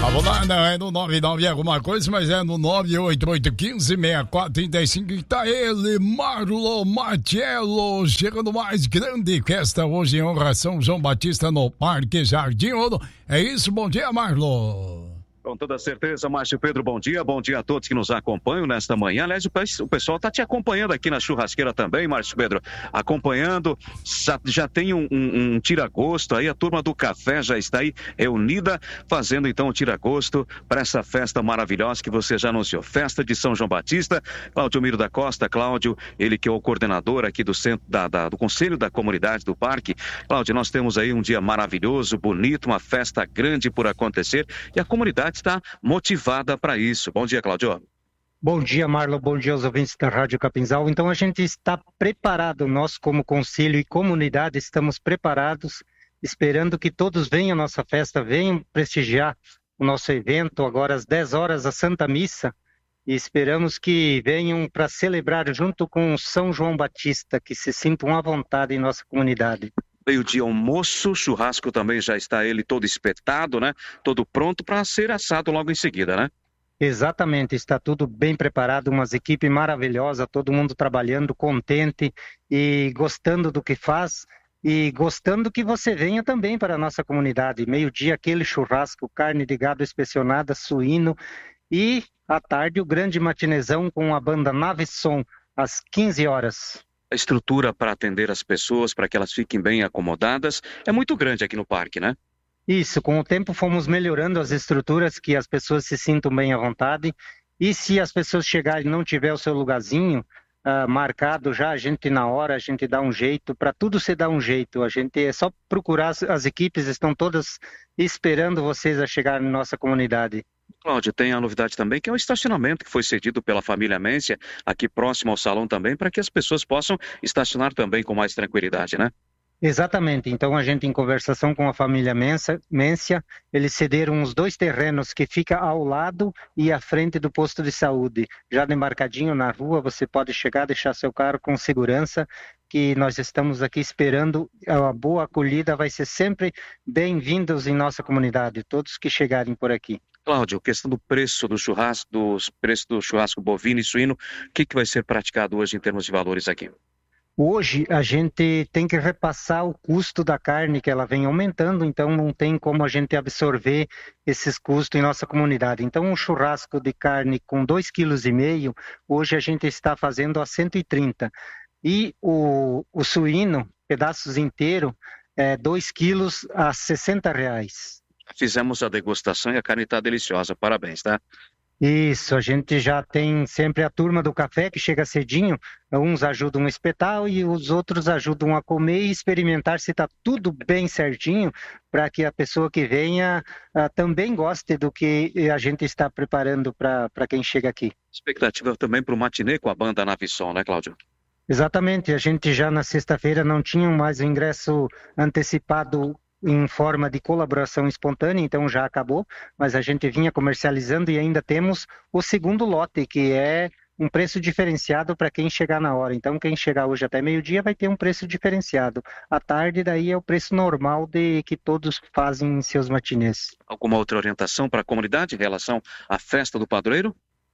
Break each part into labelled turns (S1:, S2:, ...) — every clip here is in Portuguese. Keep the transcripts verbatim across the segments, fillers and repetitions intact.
S1: Vamos lá, não é no nove nove alguma coisa, mas é no nove oito oito um cinco, seis quatro três cinco. E tá ele, Marlon Matiello, chegando mais grande festa hoje em honra a São João Batista no Parque Jardim Ouro. É isso, bom dia, Marlon.
S2: Com toda certeza, Márcio Pedro, bom dia. Bom dia a todos que nos acompanham nesta manhã. Aliás, o pessoal está te acompanhando aqui na churrasqueira também, Márcio Pedro. Acompanhando, já, já tem um, um, um tira-gosto aí, a turma do café já está aí reunida, fazendo então o tira-gosto para essa festa maravilhosa que você já anunciou. Festa de São João Batista. Cláudio Miro da Costa, Cláudio, ele que é o coordenador aqui do centro da, da, do Conselho da Comunidade do Parque. Cláudio, nós temos aí um dia maravilhoso, bonito, uma festa grande por acontecer e a comunidade está motivada para isso. Bom dia, Cláudio.
S3: Bom dia, Marlon. Bom dia aos ouvintes da Rádio Capinzal. Então, a gente está preparado, nós como conselho e comunidade estamos preparados, esperando que todos venham à nossa festa, venham prestigiar o nosso evento, agora às dez horas, a Santa Missa, e esperamos que venham para celebrar junto com São João Batista, que se sintam à vontade em nossa comunidade.
S2: Meio-dia almoço, churrasco também já está ele todo espetado, né? Todo pronto para ser assado logo em seguida, né?
S3: Exatamente, está tudo bem preparado, umas equipes maravilhosas, todo mundo trabalhando, contente e gostando do que faz e gostando que você venha também para a nossa comunidade. Meio-dia aquele churrasco, carne de gado inspecionada, suíno e à tarde o grande matinezão com a banda Nave Som às quinze horas.
S2: A estrutura para atender as pessoas, para que elas fiquem bem acomodadas, é muito grande aqui no parque, né?
S3: Isso, com o tempo fomos melhorando as estruturas, que as pessoas se sintam bem à vontade. E se as pessoas chegarem e não tiver o seu lugarzinho uh, marcado já, a gente na hora, a gente dá um jeito, para tudo se dá um jeito. A gente é só procurar, as, as equipes estão todas esperando vocês a chegar na nossa comunidade.
S2: Cláudio, tem a novidade também, que é o estacionamento que foi cedido pela família Mência, aqui próximo ao salão também, para que as pessoas possam estacionar também com mais tranquilidade, né?
S3: Exatamente, então a gente em conversação com a família Mência, eles cederam os dois terrenos que ficam ao lado e à frente do posto de saúde. Já demarcadinho na rua, você pode chegar, deixar seu carro com segurança, que nós estamos aqui esperando. A boa acolhida vai ser sempre bem-vindos em nossa comunidade, todos que chegarem por aqui.
S2: Cláudio, questão do preço do churrasco, dos preços do churrasco bovino e suíno, o que, que vai ser praticado hoje em termos de valores aqui?
S3: Hoje a gente tem que repassar o custo da carne, que ela vem aumentando, então não tem como a gente absorver esses custos em nossa comunidade. Então um churrasco de carne com dois vírgula cinco quilos, hoje a gente está fazendo a cento e trinta. E o, o suíno, pedaços inteiros, é dois quilos a sessenta reais.
S2: Fizemos a degustação e a carne está deliciosa, parabéns, tá?
S3: Isso, a gente já tem sempre a turma do café que chega cedinho, uns ajudam a espetar e os outros ajudam a comer e experimentar se está tudo bem certinho, para que a pessoa que venha uh, também goste do que a gente está preparando para quem chega aqui.
S2: Expectativa também para o matinê com a banda Nave Som, né, Cláudio?
S3: Exatamente, a gente já na sexta-feira não tinha mais o ingresso antecipado em forma de colaboração espontânea, então já acabou, mas a gente vinha comercializando e ainda temos o segundo lote, que é um preço diferenciado para quem chegar na hora. Então quem chegar hoje até meio-dia vai ter um preço diferenciado. À tarde daí é o preço normal de que todos fazem em seus matinês.
S2: Alguma outra orientação para a comunidade em relação à festa do padroeiro?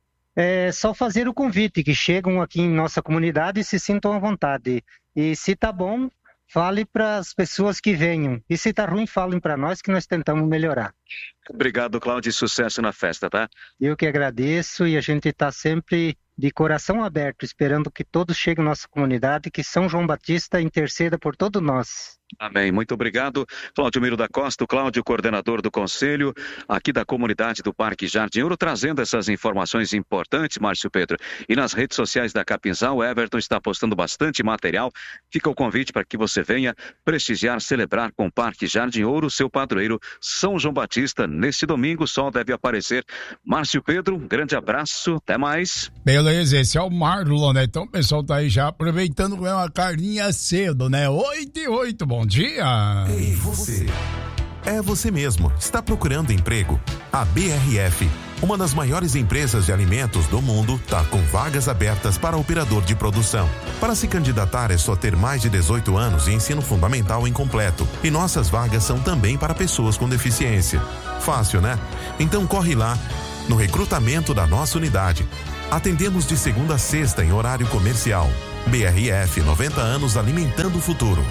S3: É só fazer o convite, que chegam aqui em nossa comunidade e se sintam à vontade. E se tá bom, fale para as pessoas que venham. E se tá ruim, falem para nós que nós tentamos melhorar.
S2: Obrigado, Cláudio, e sucesso na festa, tá?
S3: Eu que agradeço e a gente está sempre de coração aberto, esperando que todos cheguem à nossa comunidade, que São João Batista interceda por todos nós.
S2: Amém. Muito obrigado, Cláudio Miro da Costa, o Cláudio, coordenador do Conselho aqui da comunidade do Parque Jardim Ouro, trazendo essas informações importantes, Márcio Pedro. E nas redes sociais da Capinzal, o Everton está postando bastante material. Fica o convite para que você venha prestigiar, celebrar com o Parque Jardim Ouro, seu padroeiro São João Batista. Nesse domingo, o sol deve aparecer. Márcio Pedro, um grande abraço, até mais.
S1: Beleza, esse é o Marlon, né? Então o pessoal tá aí já aproveitando com uma carninha cedo, né? oito e oito, bom dia!
S4: Ei, você! É você mesmo. Está procurando emprego? A B R F uma das maiores empresas de alimentos do mundo, está com vagas abertas para operador de produção. Para se candidatar é só ter mais de dezoito anos e ensino fundamental incompleto. E nossas vagas são também para pessoas com deficiência. Fácil, né? Então corre lá no recrutamento da nossa unidade. Atendemos de segunda a sexta em horário comercial. B R F, noventa anos alimentando o futuro.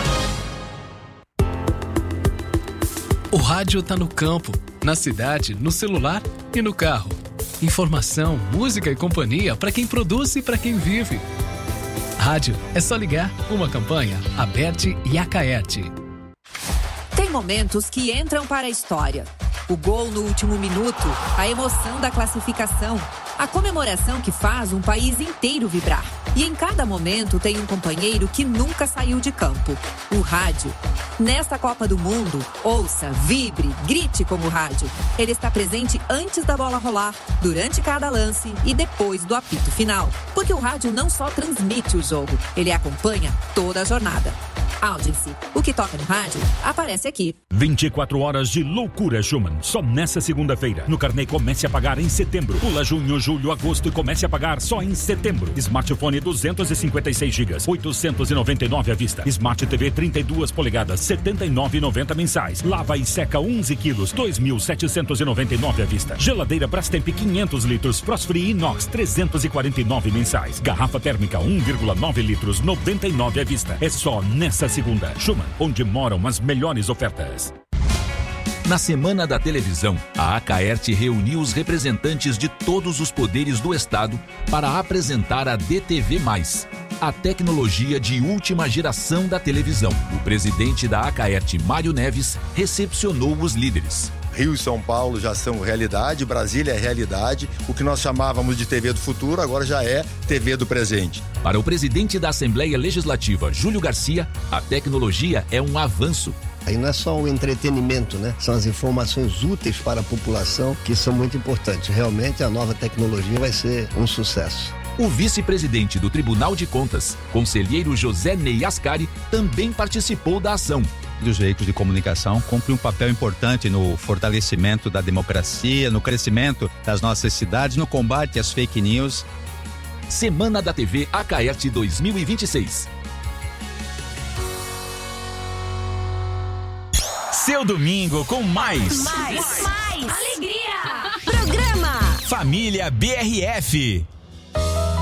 S5: O rádio tá no campo, na cidade, no celular e no carro. Informação, música e companhia para quem produz e para quem vive. Rádio é só ligar. Uma campanha Aberte e Acaerte.
S6: Tem momentos que entram para a história. O gol no último minuto, a emoção da classificação, a comemoração que faz um país inteiro vibrar. E em cada momento tem um companheiro que nunca saiu de campo, o rádio. Nesta Copa do Mundo, ouça, vibre, grite como rádio. Ele está presente antes da bola rolar, durante cada lance e depois do apito final. Porque o rádio não só transmite o jogo, ele acompanha toda a jornada. Audience, o que toca no rádio, aparece aqui.
S7: vinte e quatro horas de loucura, Schumann. Só nessa segunda-feira. No carnê comece a pagar em setembro. Pula junho, julho, agosto e comece a pagar só em setembro. Smartphone duzentos e cinquenta e seis gigas, oitocentos e noventa e nove à vista. Smart T V trinta e duas polegadas, setenta e nove reais e noventa centavos mensais. Lava e seca onze quilos, dois mil setecentos e noventa e nove à vista. Geladeira Brastemp quinhentos litros, Frost Free Inox trezentos e quarenta e nove mensais. Garrafa térmica um vírgula nove litros, noventa e nove à vista. É só nessa segunda. Schumann, onde moram as melhores ofertas.
S8: Na Semana da Televisão, a Acaerte reuniu os representantes de todos os poderes do Estado para apresentar a D T V mais, a tecnologia de última geração da televisão. O presidente da Acaerte, Mário Neves, recepcionou os líderes.
S9: Rio e São Paulo já são realidade, Brasília é realidade. O que nós chamávamos de T V do futuro agora já é T V do presente.
S8: Para o presidente da Assembleia Legislativa, Júlio Garcia, a tecnologia é um avanço.
S10: Aí não é só o entretenimento, né? São as informações úteis para a população que são muito importantes. Realmente a nova tecnologia vai ser um sucesso.
S8: O vice-presidente do Tribunal de Contas, conselheiro José Ney Ascari, também participou da ação.
S11: Os veículos de comunicação cumprem um papel importante no fortalecimento da democracia, no crescimento das nossas cidades, no combate às fake news.
S8: Semana da T V Acaerte dois mil e vinte e seis.
S12: Seu domingo com mais.
S13: Mais. Mais. Alegria. Programa
S12: Família B R F.